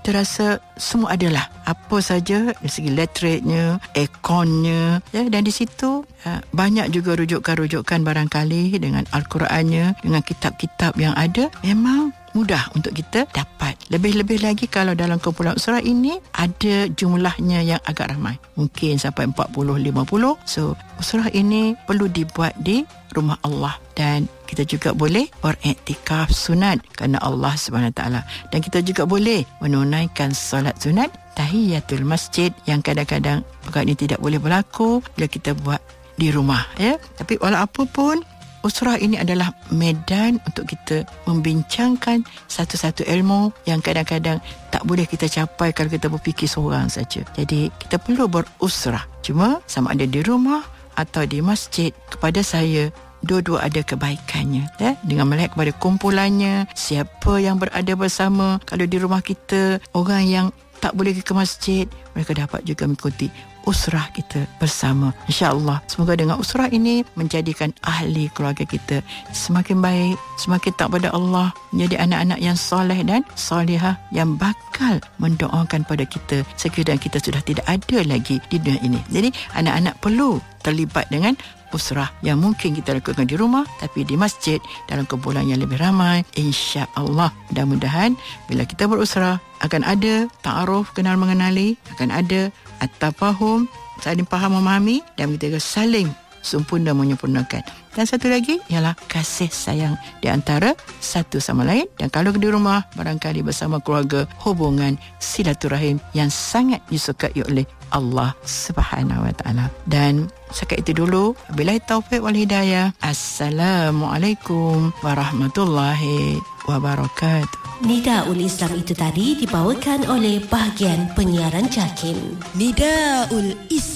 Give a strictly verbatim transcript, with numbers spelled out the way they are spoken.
kita rasa semua adalah apa saja dari segi letterate-nya, aircon-nya, ya, dan di situ uh, banyak juga rujukan-rujukan barangkali dengan Al-Qurannya, dengan kitab-kitab yang ada, memang mudah untuk kita dapat. Lebih-lebih lagi kalau dalam kumpulan usrah ini ada jumlahnya yang agak ramai, mungkin sampai empat puluh lima puluh. So usrah ini perlu dibuat di rumah Allah, dan kita juga boleh beriktikaf sunat kerana Allah Subhanahu Wa Taala, dan kita juga boleh menunaikan solat sunat tahiyatul masjid yang kadang-kadang perkara ini tidak boleh berlaku bila kita buat di rumah, ya. Tapi walau apapun, usrah ini adalah medan untuk kita membincangkan satu-satu ilmu yang kadang-kadang tak boleh kita capai kalau kita berfikir seorang saja. Jadi kita perlu berusrah. Cuma sama ada di rumah atau di masjid, kepada saya dua-dua ada kebaikannya, ya? Dengan melihat kepada kumpulannya, siapa yang berada bersama. Kalau di rumah kita orang yang tak boleh ke masjid, mereka dapat juga mengikuti usrah kita bersama. InsyaAllah semoga dengan usrah ini menjadikan ahli keluarga kita semakin baik, semakin taat pada Allah, menjadi anak-anak yang soleh dan solehah yang bakal mendoakan pada kita sekiranya kita sudah tidak ada lagi di dunia ini. Jadi anak-anak perlu terlibat dengan usrah yang mungkin kita lakukan di rumah, tapi di masjid dalam kumpulan yang lebih ramai. InsyaAllah mudah-mudahan bila kita berusrah akan ada ta'aruf, kenal mengenali, akan ada at-tafahum, saling faham memahami, dan kita saling sempurna menyempurnakan. Dan satu lagi ialah kasih sayang di antara satu sama lain. Dan kalau di rumah, barangkali bersama keluarga, hubungan silaturahim yang sangat disukai oleh Allah Subhanahu Wa Taala. Dan setakat itu dulu. Wabillahi taufiq wal hidayah. Assalamualaikum warahmatullahi wabarakatuh. Nidaul Islam itu tadi dibawakan oleh bahagian penyiaran JAKIM. Nidaul Islam.